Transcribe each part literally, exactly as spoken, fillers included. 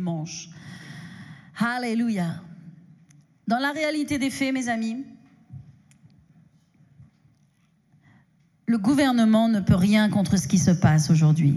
manches. Alléluia. Dans la réalité des faits, mes amis, le gouvernement ne peut rien contre ce qui se passe aujourd'hui.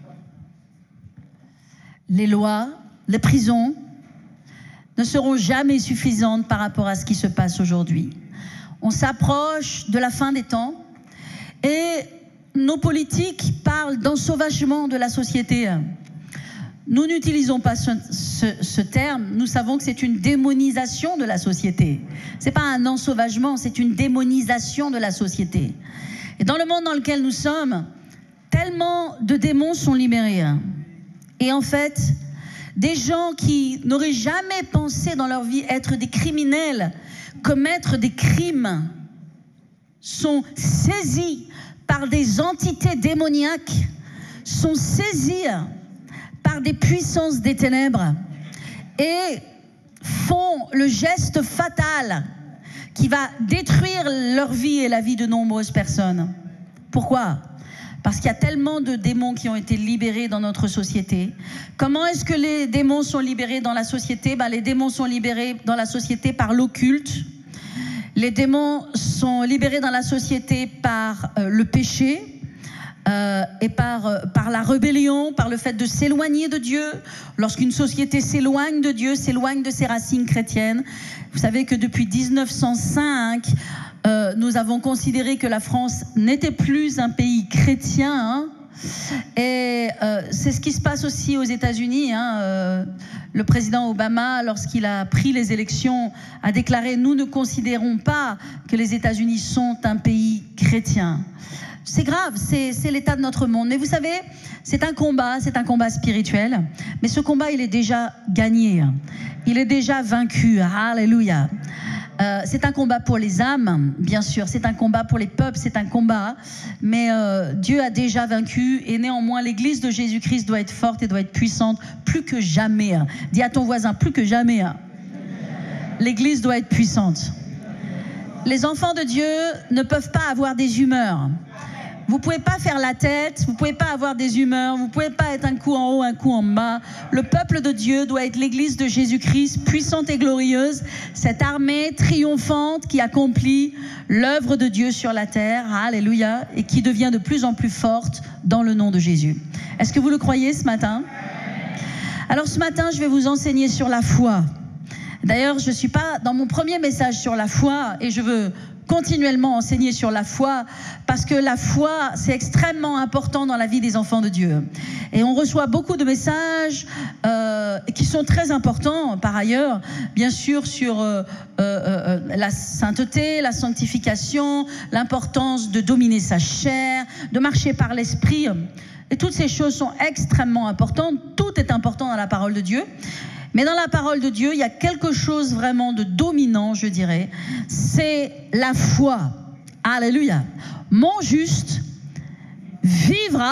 Les lois, les prisons ne seront jamais suffisantes par rapport à ce qui se passe aujourd'hui. On s'approche de la fin des temps et nos politiques parlent d'ensauvagement de la société. Nous n'utilisons pas ce, ce, ce terme, nous savons que c'est une démonisation de la société. Ce n'est pas un ensauvagement, c'est une démonisation de la société. Et dans le monde dans lequel nous sommes, tellement de démons sont libérés. Et en fait, des gens qui n'auraient jamais pensé dans leur vie être des criminels, commettre des crimes, sont saisis par des entités démoniaques, sont saisis par des puissances des ténèbres et font le geste fatal qui va détruire leur vie et la vie de nombreuses personnes. Pourquoi ? Parce qu'il y a tellement de démons qui ont été libérés dans notre société. Comment est-ce que les démons sont libérés dans la société ? Ben, les démons sont libérés dans la société par l'occulte. Les démons sont libérés dans la société par euh, le péché euh, et par, euh, par la rébellion, par le fait de s'éloigner de Dieu. Lorsqu'une société s'éloigne de Dieu, s'éloigne de ses racines chrétiennes. Vous savez que depuis dix-neuf cent cinq, euh, nous avons considéré que la France n'était plus un pays chrétien. Hein, et euh, c'est ce qui se passe aussi aux États-Unis. Hein, euh, le président Obama, lorsqu'il a pris les élections, a déclaré « Nous ne considérons pas que les États-Unis sont un pays chrétien ». C'est grave, c'est, c'est l'état de notre monde. Mais vous savez, c'est un combat, c'est un combat spirituel. Mais ce combat, il est déjà gagné. Il est déjà vaincu. Alléluia. Euh, c'est un combat pour les âmes, bien sûr. C'est un combat pour les peuples, c'est un combat. Mais euh, Dieu a déjà vaincu. Et néanmoins, l'Église de Jésus-Christ doit être forte et doit être puissante plus que jamais. Dis à ton voisin, plus que jamais. L'Église doit être puissante. Les enfants de Dieu ne peuvent pas avoir des humeurs. Vous ne pouvez pas faire la tête, vous ne pouvez pas avoir des humeurs, vous ne pouvez pas être un coup en haut, un coup en bas. Le peuple de Dieu doit être l'Église de Jésus-Christ, puissante et glorieuse, cette armée triomphante qui accomplit l'œuvre de Dieu sur la terre, alléluia, et qui devient de plus en plus forte dans le nom de Jésus. Est-ce que vous le croyez ce matin ? Alors ce matin, je vais vous enseigner sur la foi. D'ailleurs, je ne suis pas dans mon premier message sur la foi et je veux continuellement enseigner sur la foi parce que la foi, c'est extrêmement important dans la vie des enfants de Dieu. Et on reçoit beaucoup de messages euh, qui sont très importants par ailleurs, bien sûr, sur euh, euh, la sainteté, la sanctification, l'importance de dominer sa chair, de marcher par l'esprit. Et toutes ces choses sont extrêmement importantes. Tout est important dans la parole de Dieu. Mais dans la parole de Dieu, il y a quelque chose vraiment de dominant, je dirais. C'est la foi. Alléluia. Mon juste vivra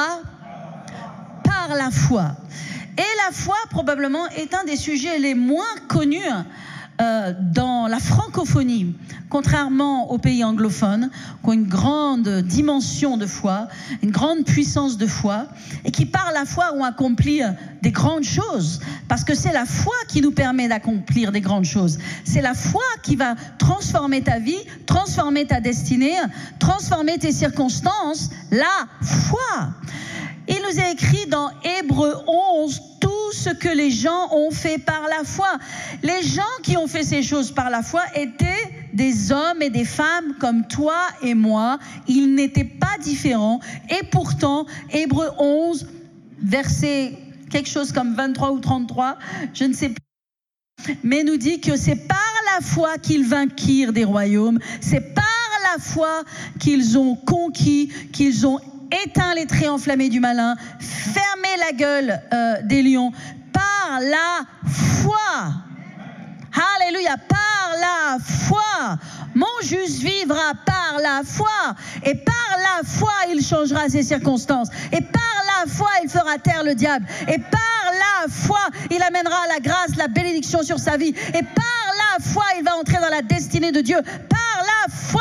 par la foi. Et la foi, probablement, est un des sujets les moins connus euh, dans la francophonie, contrairement aux pays anglophones, qui ont une grande dimension de foi, une grande puissance de foi, et qui par la foi ont accompli des grandes choses, parce que c'est la foi qui nous permet d'accomplir des grandes choses. C'est la foi qui va transformer ta vie, transformer ta destinée, transformer tes circonstances. La foi. Il nous est écrit dans Hébreux onze, tout ce que les gens ont fait par la foi. Les gens qui ont fait ces choses par la foi étaient des hommes et des femmes comme toi et moi. Ils n'étaient pas différents. Et pourtant, Hébreux onze, verset quelque chose comme vingt-trois ou trente-trois, je ne sais plus, mais nous dit que c'est par la foi qu'ils vainquirent des royaumes. C'est par la foi qu'ils ont conquis, qu'ils ont éteint les traits enflammés du malin, fermé la gueule euh, des lions, par la foi. Alléluia, par la foi. Mon juste vivra par la foi. Et par la foi, il changera ses circonstances. Et par la foi, il fera taire le diable. Et par la foi, il amènera la grâce, la bénédiction sur sa vie. Et par la foi, il va entrer dans la destinée de Dieu. Par la foi.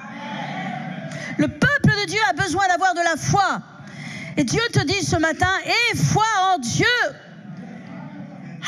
Le peuple de Dieu a besoin d'avoir de la foi. Et Dieu te dit ce matin, aie foi en Dieu.